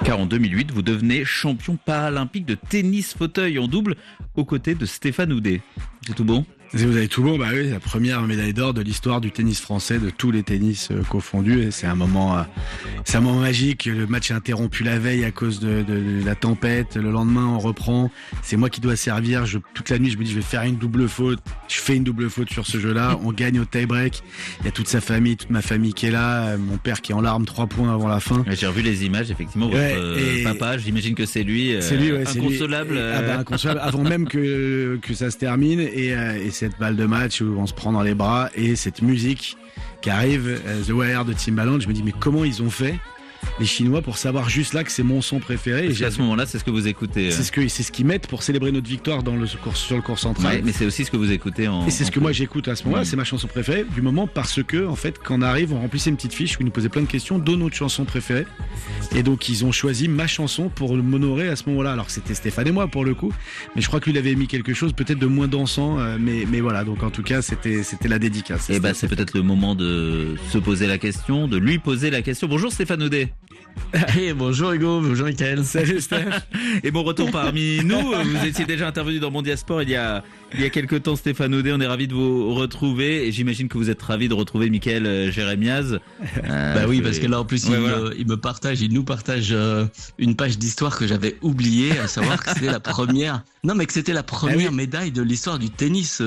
car en 2008, vous devenez champion paralympique de tennis fauteuil en double aux côtés de Stéphane Houdet. C'est tout bon ? Si vous avez tout bon, bah oui, la première médaille d'or de l'histoire du tennis français, de tous les tennis confondus. Et c'est un moment magique. Le match est interrompu la veille à cause de la tempête. Le lendemain, on reprend. C'est moi qui dois servir. Toute la nuit, je me dis, je vais faire une double faute. Je fais une double faute sur ce jeu-là. On gagne au tie-break. Il y a toute sa famille, toute ma famille qui est là. Mon père qui est en larmes 3 points avant la fin. J'ai revu les images, effectivement. Votre papa, j'imagine que c'est lui. Inconsolable. Inconsolable. Avant même que ça se termine. Et cette balle de match où on se prend dans les bras et cette musique qui arrive, The Wire de Timbaland, je me dis mais comment ils ont fait les Chinois pour savoir juste là que c'est mon son préféré. Et à ce moment-là, c'est ce que vous écoutez. C'est ce qu'ils mettent pour célébrer notre victoire sur le cours central. Ouais, mais c'est aussi ce que vous écoutez et c'est ce que moi j'écoute à ce moment-là. C'est ma chanson préférée du moment parce que en fait quand on arrive, on remplissait une petite fiche où ils nous posaient plein de questions, dont notre chanson préférée. Et donc ils ont choisi ma chanson pour m'honorer à ce moment-là. Alors c'était Stéphane et moi pour le coup, mais je crois que lui il avait mis quelque chose peut-être de moins dansant, mais voilà. Donc en tout cas c'était la dédicace. Et c'est peut-être le moment de se poser la question, de lui poser la question. Bonjour Stéphane Houdet. Hey, bonjour Hugo, bonjour Mickaël. Salut Steph. Et bon retour parmi nous. Vous étiez déjà intervenu dans Mondial Sport il y a quelques temps, Stéphane Houdet. On est ravis de vous retrouver et j'imagine que vous êtes ravis de retrouver Mickaël Jérémiaz. Bah oui, parce que là en plus il nous partage une page d'histoire que j'avais oubliée, à savoir que c'était la première. Non, mais que c'était la première médaille de l'histoire du tennis,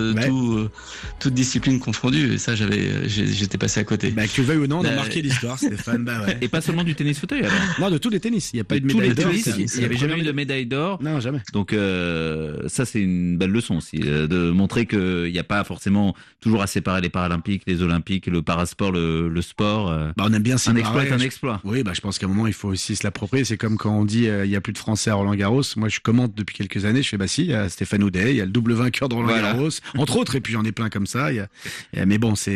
toute discipline confondue. Et ça, j'étais passé à côté. Bah que tu le veuilles ou non, on a marqué l'histoire, Stéphane. Bah ouais. Et pas seulement du tennis fauteuil alors. Non, de tous les tennis. Il n'y a pas eu de médaille d'or. Il n'y avait jamais eu de médaille d'or. Non, jamais. Donc ça, c'est une belle leçon aussi, de montrer qu'il n'y a pas forcément toujours à séparer les paralympiques, les olympiques, le parasport, le sport. On aime bien un exploit est un exploit. Oui, je pense qu'à un moment, il faut aussi se l'approprier. C'est comme quand on dit il n'y a plus de Français à Roland-Garros. Moi, je commente depuis quelques années. Je fais si, il y a Stéphane Houdet, il y a le double vainqueur de Roland-Garros, entre autres. Et puis j'en ai plein comme ça. Mais bon, c'est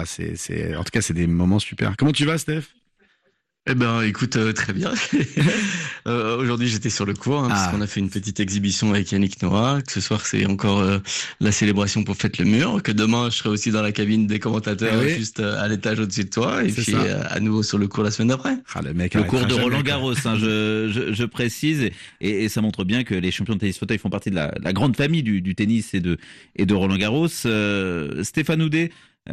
en tout cas, c'est des moments super. Comment tu vas, Steph? Eh ben, écoute, très bien. Aujourd'hui, j'étais sur le court, parce qu'on a fait une petite exhibition avec Yannick Noah. Que ce soir, c'est encore la célébration pour Fête le Mur. Que demain, je serai aussi dans la cabine des commentateurs, juste à l'étage au-dessus de toi. Et puis, à nouveau sur le court la semaine d'après. Le cours de Roland Garros, je précise. Et ça montre bien que les champions de tennis fauteuil font partie de la grande famille du tennis et de Roland Garros. Stéphane Houdet,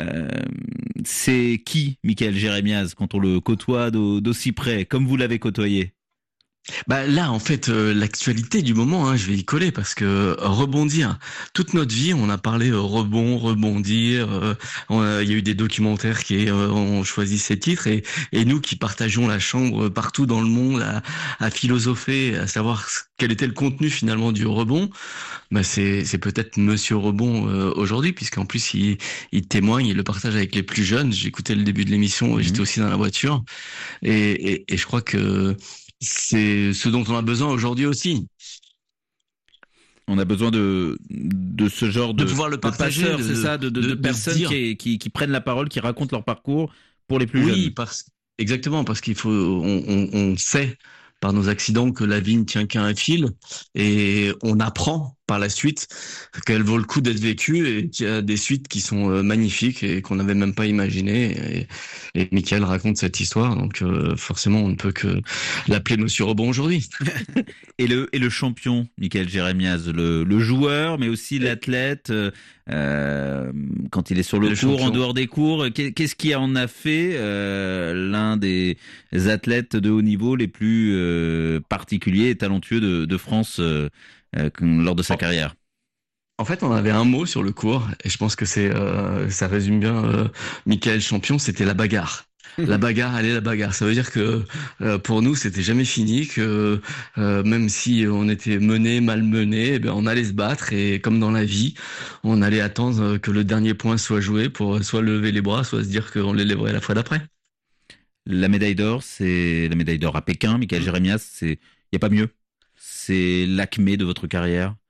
c'est qui Mickaël Jérémiaz quand on le côtoie d'aussi près, comme vous l'avez côtoyé? Là, en fait, l'actualité du moment, je vais y coller parce que rebondir. Toute notre vie, on a parlé rebondir. Il y a eu des documentaires qui ont choisi ces titres et nous qui partageons la chambre partout dans le monde à philosopher, à savoir quel était le contenu finalement du rebond. C'est peut-être Monsieur Rebond aujourd'hui, puisqu'en plus il témoigne, il le partage avec les plus jeunes. J'écoutais le début de l'émission, j'étais aussi dans la voiture et je crois que c'est ce dont on a besoin aujourd'hui aussi. On a besoin de ce genre de pouvoir le partager, passeurs, c'est ça, de personnes qui prennent la parole, qui racontent leur parcours pour les plus jeunes. Oui, exactement, parce qu'il faut, on sait par nos accidents que la vie ne tient qu'à un fil et on apprend par la suite qu'elle vaut le coup d'être vécue et qu'il y a des suites qui sont magnifiques et qu'on n'avait même pas imaginé et Mickaël raconte cette histoire, donc forcément on ne peut que l'appeler Monsieur Rebond aujourd'hui. Et le champion Mickaël Jérémiaz, le joueur mais aussi l'athlète, quand il est sur le court, champion. En dehors des cours, qu'est-ce qui en a fait l'un des athlètes de haut niveau les plus particuliers et talentueux de France lors de sa carrière? En fait, on avait un mot sur le court, et je pense que ça résume bien Mickaël champion, c'était la bagarre. La bagarre, allez, la bagarre. Ça veut dire que pour nous, c'était jamais fini, que même si on était malmené, on allait se battre, et comme dans la vie, on allait attendre que le dernier point soit joué pour soit lever les bras, soit se dire qu'on les lèverait la fois d'après. La médaille d'or, c'est la médaille d'or à Pékin. Mickaël Jérémiaz, il n'y a pas mieux. C'est l'acmé de votre carrière.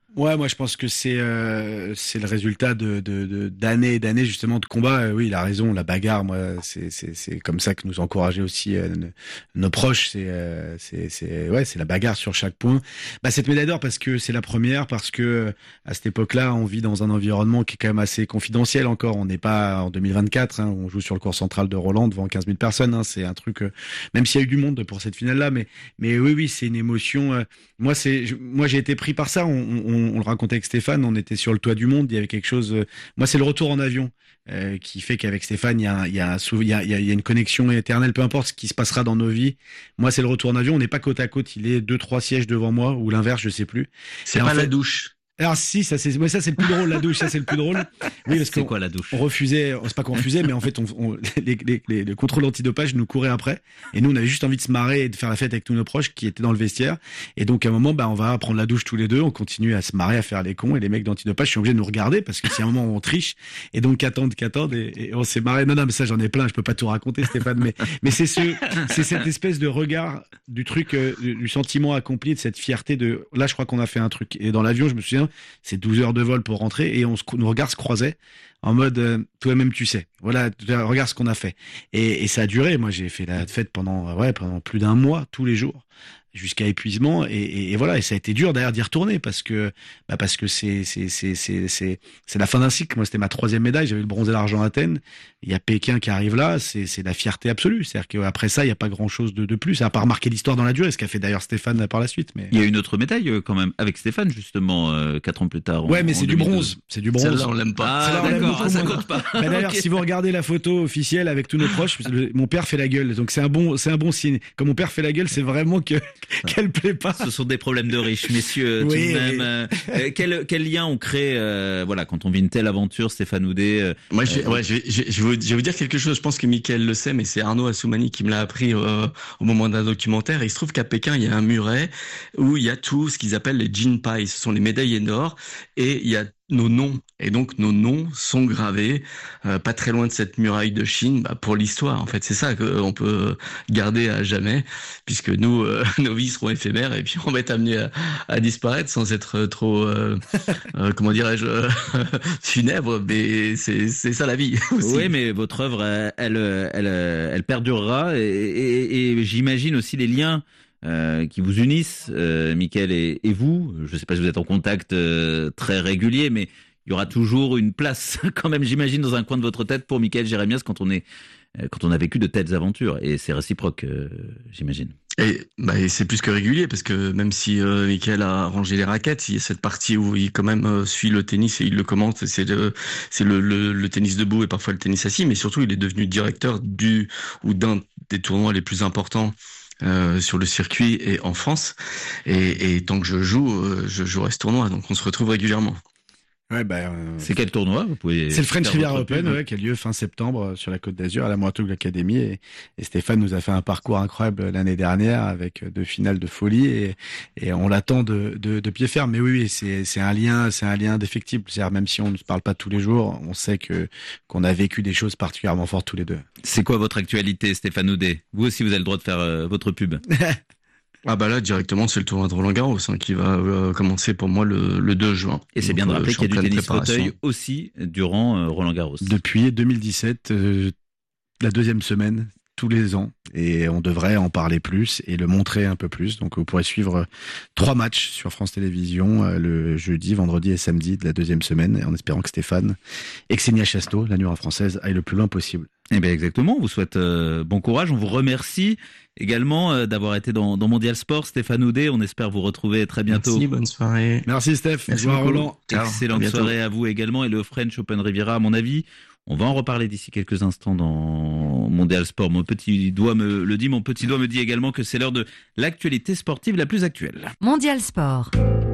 Ouais, moi je pense que c'est le résultat d'années et d'années justement de combat. Oui, il a raison, la bagarre, moi c'est comme ça que nous encourageaient aussi nos proches. C'est la bagarre sur chaque point. Cette médaille d'or parce que c'est la première, parce que à cette époque-là, on vit dans un environnement qui est quand même assez confidentiel encore. On n'est pas en 2024, hein, on joue sur le court central de Roland devant 15 000 personnes. Hein, c'est un truc, même s'il y a eu du monde pour cette finale-là, mais oui, c'est une émotion. Moi j'ai été pris par ça. On le racontait avec Stéphane, on était sur le toit du monde, il y avait quelque chose. Moi, c'est le retour en avion qui fait qu'avec Stéphane, il y a une connexion éternelle, peu importe ce qui se passera dans nos vies. Moi, c'est le retour en avion. On n'est pas côte à côte, il est 2-3 sièges devant moi ou l'inverse, je sais plus. C'est pas la douche. Alors si, ça c'est le plus drôle, la douche, ça c'est le plus drôle. Oui, parce c'est quoi la douche? On refusait, c'est pas qu'on refusait, mais en fait les contrôles antidopage nous couraient après, et nous on avait juste envie de se marrer et de faire la fête avec tous nos proches qui étaient dans le vestiaire, et donc à un moment on va prendre la douche tous les deux, on continue à se marrer, à faire les cons, et les mecs d'antidopage sont obligés de nous regarder parce que c'est un moment où on triche, et donc qu'attendent, et on s'est marré. Non mais ça j'en ai plein, je peux pas tout raconter Stéphane, mais c'est cette espèce de regard du truc, du sentiment accompli, de cette fierté de là je crois qu'on a fait un truc, et dans l'avion je me souviens. C'est 12 heures de vol pour rentrer et nos regards se croisaient en mode toi-même tu sais. Voilà, regarde ce qu'on a fait. Et ça a duré. Moi, j'ai fait la fête pendant plus d'un mois, tous les jours, jusqu'à épuisement. Et voilà, et ça a été dur d'ailleurs d'y retourner parce que c'est la fin d'un cycle. Moi, c'était ma 3e médaille. J'avais le bronze et l'argent à Athènes. Il y a Pékin qui arrive là. C'est la fierté absolue. C'est-à-dire qu'après ça, il n'y a pas grand-chose de plus. À part marquer l'histoire dans la durée, ce qu'a fait d'ailleurs Stéphane par la suite. Mais il y a une autre médaille quand même avec Stéphane justement 4 ans plus tard. Ouais, mais c'est du bronze. C'est du bronze. Celle-là, on l'aime pas. Ah, d'accord, ça compte pas. D'ailleurs, si vous regardez la photo officielle avec tous nos proches, mon père fait la gueule. Donc c'est un bon signe. Comme mon père fait la gueule, c'est vraiment qu'elle plaît pas. Ce sont des problèmes de riches, messieurs. Oui, tout de même. Quel lien on crée quand on vit une telle aventure, Stéphane Houdet. Moi, je vais vous dire quelque chose. Je pense que Mickaël le sait, mais c'est Arnaud Assoumani qui me l'a appris au moment d'un documentaire. Et il se trouve qu'à Pékin, il y a un muret où il y a tout ce qu'ils appellent les Jin Pai. Ce sont les médaillés d'or, et il y a nos noms. Et donc nos noms sont gravés pas très loin de cette muraille de Chine pour l'histoire. En fait, c'est ça qu'on peut garder à jamais, puisque nous, nos vies seront éphémères et puis on va être amenés à disparaître sans être trop, comment dirais-je, funèbre. Mais c'est ça la vie aussi. Oui, mais votre œuvre, elle perdurera et j'imagine aussi les liens qui vous unissent, Mickaël et vous. Je ne sais pas si vous êtes en contact très régulier, mais il y aura toujours une place quand même, j'imagine, dans un coin de votre tête pour Mickaël Jérémias quand on a vécu de telles aventures. Et c'est réciproque, j'imagine. Et c'est plus que régulier, parce que même si Mickaël a rangé les raquettes, il y a cette partie où il quand même suit le tennis et il le commente. C'est le tennis debout et parfois le tennis assis, mais surtout il est devenu directeur d'un des tournois les plus importants sur le circuit et en France. Et tant que je jouerai à ce tournoi, donc on se retrouve régulièrement. Ouais, c'est quel tournoi? C'est le French Riviera Open, qui a lieu fin septembre sur la Côte d'Azur à la Mouratoglou Academy, et Stéphane nous a fait un parcours incroyable l'année dernière avec 2 finales de folie, et on l'attend de pied ferme. Mais oui, c'est un lien indéfectible. C'est-à-dire, même si on ne se parle pas tous les jours, on sait qu'on a vécu des choses particulièrement fortes tous les deux. C'est quoi votre actualité, Stéphane Houdet? Vous aussi, vous avez le droit de faire votre pub. Là, directement, c'est le tournoi de Roland-Garros qui va commencer pour moi le 2 juin. Et c'est bien de rappeler qu'il y a du tennis fauteuil aussi durant Roland-Garros. Depuis 2017, la 2e semaine, tous les ans. Et on devrait en parler plus et le montrer un peu plus. Donc vous pourrez suivre 3 matchs sur France Télévisions le jeudi, vendredi et samedi de la 2e semaine, en espérant que Stéphane et Xenia Chasteau, la numéro française, aillent le plus loin possible. Eh bien exactement, on vous souhaite bon courage, on vous remercie également d'avoir été dans Mondial Sport. Stéphane Houdet, on espère vous retrouver très bientôt. Merci, bonne soirée. Merci Steph, merci bonsoir Roland. Excellente soirée à vous également, et le French Open Riviera, à mon avis, on va en reparler d'ici quelques instants dans Mondial Sport. Mon petit doigt me le dit, mon petit doigt me dit également que c'est l'heure de l'actualité sportive la plus actuelle. Mondial Sport.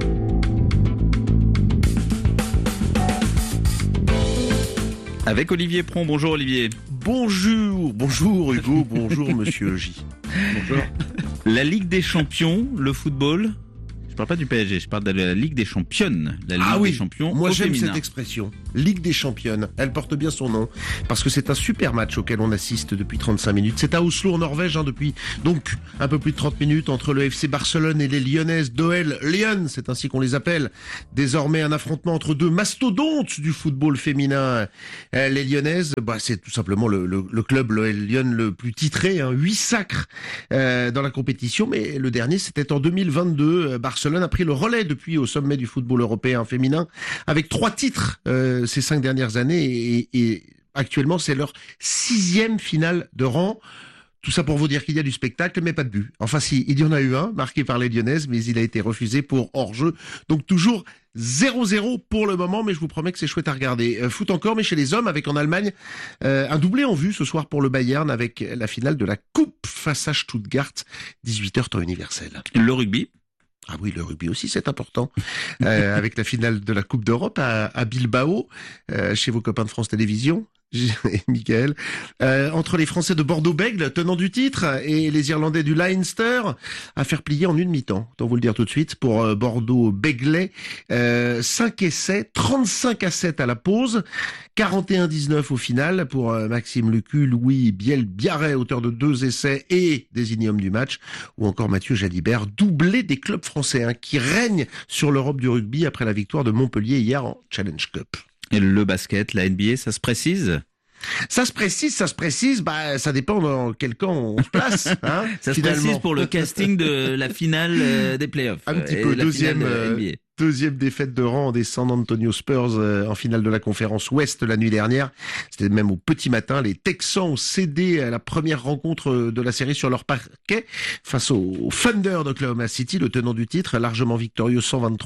Avec Olivier Pron. Bonjour Olivier. Bonjour Hugo, bonjour Monsieur J. Bonjour. La Ligue des Champions, le football, Je parle pas du PSG, je parle de la Ligue des Championnes. La Ligue des Champions. Moi au j'aime féminin. cette expression, Ligue des Championnes. Elle porte bien son nom parce que c'est un super match auquel on assiste depuis 35 minutes. C'est à Oslo en Norvège depuis donc un peu plus de 30 minutes entre le FC Barcelone et les Lyonnaises d'OL Lyon, c'est ainsi qu'on les appelle. Désormais un affrontement entre deux mastodontes du football féminin. Les Lyonnaises, c'est tout simplement le club l'OL Lyon le plus titré, 8 sacres dans la compétition, mais le dernier c'était en 2022. Barcelone a pris le relais depuis au sommet du football européen féminin avec 3 titres ces 5 dernières années et actuellement c'est leur 6e finale de rang. Tout ça pour vous dire qu'il y a du spectacle, mais pas de but. Enfin si, il y en a eu un, marqué par les Lyonnaises, mais il a été refusé pour hors-jeu. Donc toujours 0-0 pour le moment, mais je vous promets que c'est chouette à regarder. Foot encore, mais chez les hommes, avec en Allemagne un doublé en vue ce soir pour le Bayern, avec la finale de la Coupe face à Stuttgart, 18h temps universel. Le rugby. Ah oui, le rugby aussi, c'est important. Avec la finale de la Coupe d'Europe à Bilbao, chez vos copains de France Télévisions. Et Michael, entre les Français de Bordeaux-Bègles, tenants du titre, et les Irlandais du Leinster, à faire plier en une mi-temps. Autant vous le dire tout de suite, pour Bordeaux-Bègles, 5 essais, 35-7 à la pause, 41-19 au final pour Maxime Lucu, Louis Biel-Biarret, auteur de 2 essais et désigné homme du match, ou encore Mathieu Jalibert, doublé des clubs français qui règnent sur l'Europe du rugby après la victoire de Montpellier hier en Challenge Cup. Et le basket, la NBA, ça se précise ? Ça se précise, ça dépend dans quel camp on se place. Ça se précise pour le casting de la finale des playoffs. Un petit peu, deuxième défaite de rang des San Antonio Spurs en finale de la conférence Ouest la nuit dernière. C'était même au petit matin. Les Texans ont cédé à la première rencontre de la série sur leur parquet face au Thunder d'Oklahoma City, le tenant du titre, largement victorieux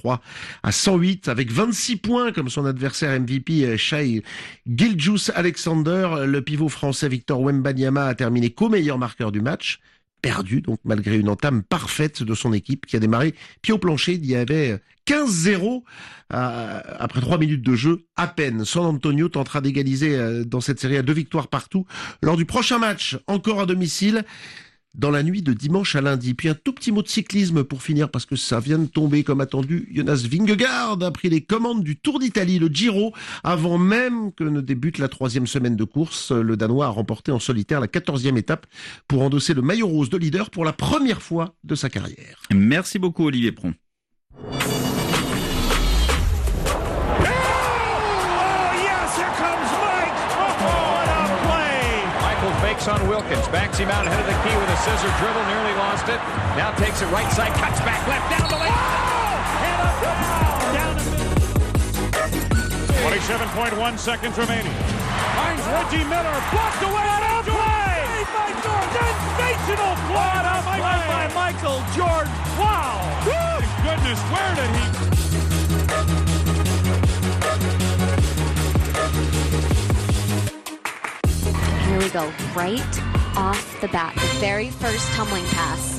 123-108 avec 26 points comme son adversaire MVP Shai Gilgeous-Alexander. Le pivot français Victor Wembanyama a terminé co-meilleur marqueur du match. Perdu, donc malgré une entame parfaite de son équipe qui a démarré pied au plancher. Il y avait 15-0 après 3 minutes de jeu à peine. San Antonio tentera d'égaliser dans cette série à 2 victoires partout lors du prochain match, encore à domicile, dans la nuit de dimanche à lundi. Puis un tout petit mot de cyclisme pour finir, parce que ça vient de tomber comme attendu. Jonas Vingegaard a pris les commandes du Tour d'Italie, le Giro, avant même que ne débute la 3e semaine de course. Le Danois a remporté en solitaire la 14e étape pour endosser le maillot rose de leader pour la première fois de sa carrière. Merci beaucoup Olivier Pron. On Wilkins, backs him out ahead of the key with a scissor dribble, nearly lost it. Now takes it right side, cuts back left, down the lane. Oh! And up down the 27.1 seconds remaining. Finds Reggie Miller, blocked away. What a play! Sensational play! What a play by Michael Jordan! Wow! Woo! Goodness, where did he? Here we go, right off the bat, the very first tumbling pass.